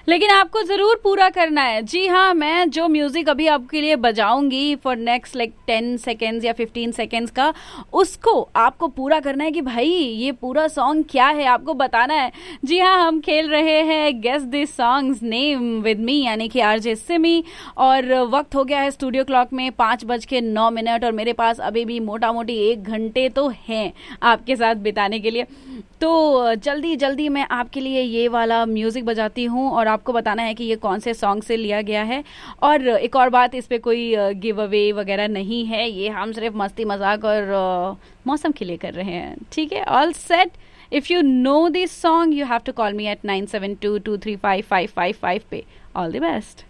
लेकिन आपको जरूर पूरा करना है। जी हाँ, मैं जो म्यूजिक अभी आपके लिए बजाऊंगी फॉर नेक्स्ट लाइक 10 सेकेंड्स या 15 सेकेंड्स का, उसको आपको पूरा करना है कि भाई ये पूरा सॉन्ग क्या है, आपको बताना है। जी हाँ, हम खेल रहे हैं guess this songs name with me, यानी कि आरजे सिमी। और वक्त हो गया है स्टूडियो क्लॉक में 5:09 और मेरे पास अभी भी मोटा मोटी 1 घंटे तो हैं आपके साथ बिताने के लिए। तो जल्दी जल्दी मैं आपके लिए ये वाला म्यूजिक बजाती हूँ और आपको बताना है कि ये कौन से सॉन्ग से लिया गया है। और एक और बात, इस पे कोई गिव अवे वगैरह नहीं है, ये हम सिर्फ मस्ती मजाक और मौसम के लिए कर रहे हैं। ठीक है, all set. If you know this song you have to call me at 9722355555 पे। All the best.